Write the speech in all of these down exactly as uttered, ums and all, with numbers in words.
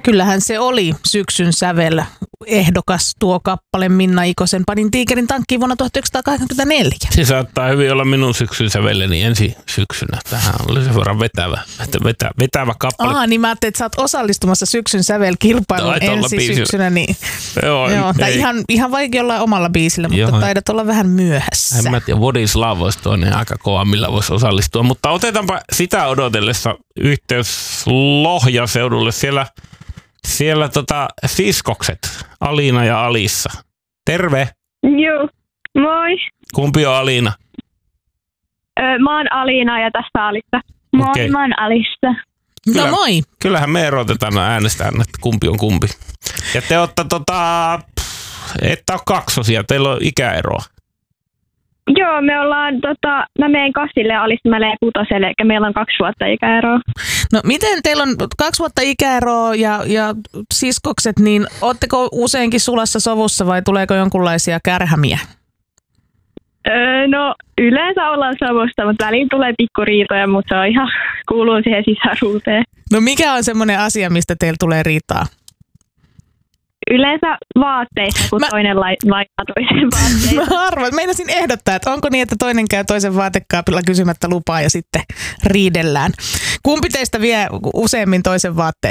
Kyllähän se oli syksyn sävel ehdokas tuo kappale Minna Ikosen Panin tiikerin tankkiin vuonna tuhatyhdeksänsataakahdeksankymmentäneljä. Se saattaa hyvin olla minun syksyn sävelleni ensi syksynä. Tähän oli sen verran vetävä, vetä, vetävä kappale. Aha, niin mä ajattelin, että sä oot osallistumassa syksyn sävelkilpailuun ensi biisi. Syksynä. Niin. Joo, Joo, tai ihan, ihan vaikea olla omalla biisillä, mutta Joo. taidat olla vähän myöhässä. En mä tiedä, What is Love olisi toinen aika kova, millä voisi osallistua. Mutta otetaanpa sitä odotellessa yhteys Lohjaseudulle. Siellä Siellä tota siskokset, Aliina ja Alissa. Terve. Joo, moi. Kumpi on Aliina? Öö, mä oon Aliina ja tässä Alissa. Moi, okay. Mä oon Alissa. Kyllä, no moi. Kyllähän me erotetaan äänestään, että kumpi on kumpi. Ja te ootte tota, ette ole kaksosia, teillä on ikäeroa. Joo, me ollaan, tota, mä menen kassille ja Alissa menee kutoselle, eli meillä on kaksi vuotta ikäeroa. No miten teillä on kaksi vuotta ikäeroa ja, ja siskokset, niin ootteko useinkin sulassa sovussa vai tuleeko jonkunlaisia kärhämiä? Öö, no yleensä ollaan sovussa, mutta väliin tulee pikkuriitoja, mutta se on ihan, kuuluu siihen sisaruuteen. No mikä on semmoinen asia, mistä teillä tulee riitaa? Yleensä vaatteissa, kun mä... toinen laittaa toisen vaatteita. Mä arvan, meinasin ehdottaa, että onko niin, että toinen käy toisen vaatekaapilla kysymättä lupaa ja sitten riidellään. Kumpi teistä vie useimmin toisen vaatteet?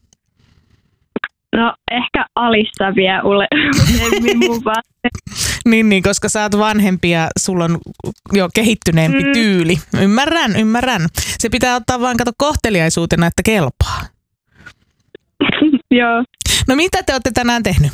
No ehkä Alissa vie useimmin mun vaatteet. niin, niin, koska sä oot vanhempi ja sulla on jo kehittyneempi mm. tyyli. Ymmärrän, ymmärrän. Se pitää ottaa vaan kato kohteliaisuutena, että kelpaa. Joo. No mitä te olette tänään tehnyt?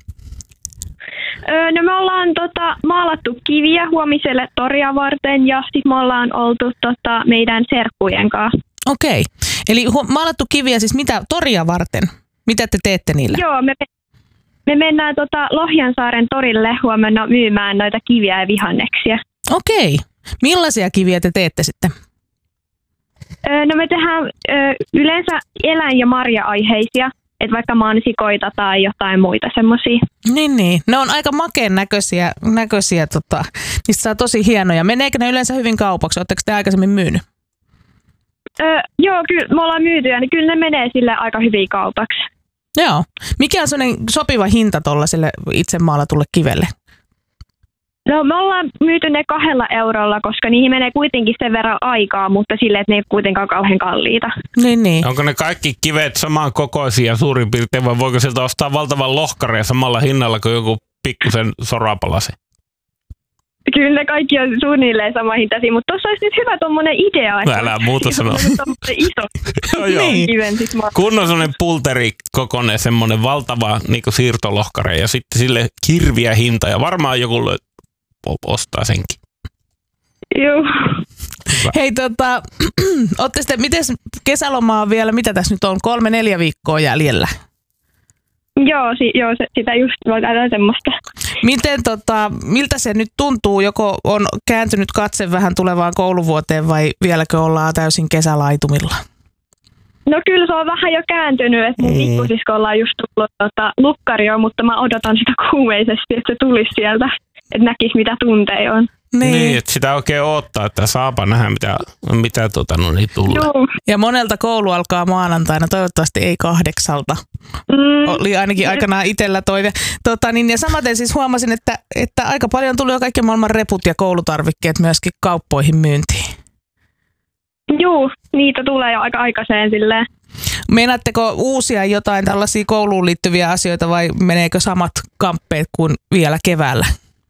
Öö, no me ollaan tota, maalattu kiviä huomiselle toria varten ja sitten me ollaan oltu tota, meidän serkkujen kanssa. Okei. Eli hu- maalattu kiviä siis mitä toria varten? Mitä te teette niillä? Joo, me, me mennään tota, Lohjansaaren torille huomenna myymään noita kiviä ja vihanneksia. Okei. Millaisia kiviä te teette sitten? Öö, no me tehdään öö, yleensä eläin- ja marja-aiheisia. Että vaikka mansikoita tai jotain muita semmoisia. Niin, niin. Ne on aika makeen näköisiä. näköisiä tota. Niistä saa tosi hienoja. Meneekö ne yleensä hyvin kaupaksi? Oletteko te aikaisemmin myynyt? Öö, joo, kyllä me ollaan myytyjä, niin kyllä ne menee sille aika hyvin kaupaksi. Joo. Mikä on sellainen sopiva hinta tuollaiselle itse maalatulle kivelle? No me ollaan myyty ne kahdella eurolla, koska niihin menee kuitenkin sen verran aikaa, mutta silleen, että ne ei kuitenkaan kauhean kalliita. Niin, niin. Onko ne kaikki kivet saman kokoisia suurin piirtein vai voiko sieltä ostaa valtavan lohkareen samalla hinnalla kuin joku pikkusen sorapalase? Kyllä ne kaikki on suunnilleen sama hintaisia, mutta tuossa olisi nyt hyvä tommonen idea. No älä muuta sanoa. Iso. joo, joo. Niin. Kiven, siis mä... Kun on semmoinen pulterikokoinen, semmoinen valtava niin kuin siirtolohkare ja sitten sille kirviä hinta ja varmaan joku ostaa senkin. Joo. Hei tota, ootte sitten, miten kesälomaa on vielä, mitä tässä nyt on, kolme, neljä viikkoa jäljellä? Joo, si- joo se, sitä just voidaan semmoista. Miten tota, miltä se nyt tuntuu, joko on kääntynyt katse vähän tulevaan kouluvuoteen vai vieläkö ollaan täysin kesälaitumilla? No kyllä se on vähän jo kääntynyt, että mun mm. pikkusiskolla on just tullut tota, lukkario, mutta mä odotan sitä kuumeisesti, että se tulisi sieltä, että näkisi mitä tunteja on. Niin, niin että sitä oikein odottaa, että saapa nähdä mitä, mitä tota, no niin tulee. Joo. Ja monelta koulu alkaa maanantaina, toivottavasti ei kahdeksalta. Mm. Oli ainakin aikanaan itsellä toive. Tota, niin, ja samaten siis huomasin, että, että aika paljon tuli jo kaikki maailman reput ja koulutarvikkeet myöskin kauppoihin myyntiin. Joo, niitä tulee jo aika aikaiseen silleen. Meinaatteko uusia jotain tällaisia kouluun liittyviä asioita vai meneekö samat kamppeet kuin vielä keväällä?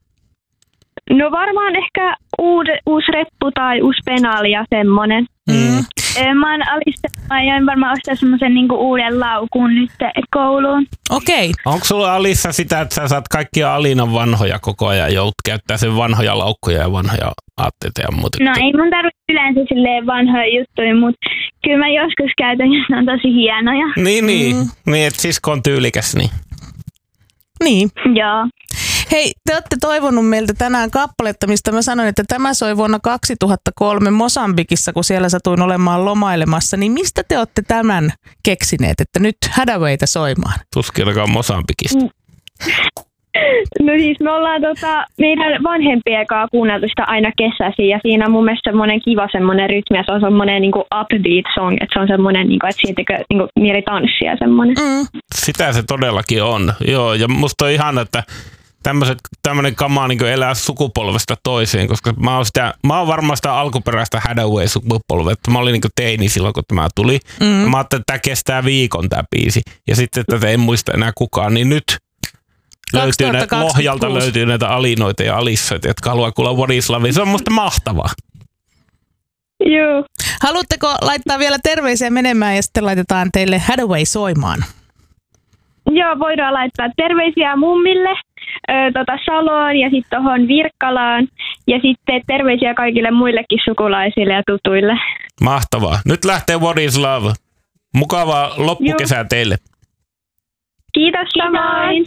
No varmaan ehkä uusi, uusi reppu tai uusi penaali ja semmoinen. Mm. Mä oon Alissa, mä aion varmaan ostaa semmoisen niinku uuden laukun nyt kouluun. Okei. Okay. Onko sulla Alissa sitä, että sä saat kaikkia Aliinan vanhoja koko ajan, joudut käyttää sen vanhoja laukkuja ja vanhoja aatteita ja muuta? No ei mun tarvitse yleensä silleen vanhoja juttuja, mutta kyllä mä joskus käytän, jos ne on tosi hienoja. Niin, niin. Mm. Niin, että sisko on tyylikäs, niin. Niin. Joo. Hei, te olette toivonut meiltä tänään kappaletta, mistä mä sanoin, että tämä soi vuonna kaksituhattakolme Mosambikissa, kun siellä satuin olemaan lomailemassa. Niin mistä te olette tämän keksineet, että nyt Hadawayta soimaan? Tuskin alkaa Mosambikista. No siis me ollaan tota, meidän vanhempien kanssa kuunneltu sitä aina kesäisin ja siinä on mun mielestä semmoinen kiva semmoinen rytmi ja se on semmoinen niinku upbeat song, että se on semmoinen, niinku, että siitä tekee niinku, mieli tanssia semmoinen. Mm. Sitä se todellakin on. Joo, ja musta on ihana, että tämmöiset, tämmöinen kama niin elää sukupolvesta toiseen, koska mä oon, sitä, mä oon varmaan sitä alkuperäistä Hathaway-sukupolvea, että mä olin niin teini silloin, kun tämä tuli. Mm. Mä ajattelin, että tämä kestää viikon tämä biisi, ja sitten tätä ei muista enää kukaan, niin nyt löytyy näitä, Lohjalta löytyy näitä alinoita ja alissoita, jotka haluaa kuulla What is Love. Se on musta mahtavaa. Joo. Haluatteko laittaa vielä terveisiä menemään ja sitten laitetaan teille Hathaway soimaan? Joo, voidaan laittaa terveisiä mummille, ö, tota Saloon ja sitten tuohon Virkkalaan ja sitten terveisiä kaikille muillekin sukulaisille ja tutuille. Mahtavaa. Nyt lähtee What is Love. Mukavaa loppukesää teille. Kiitos samoin.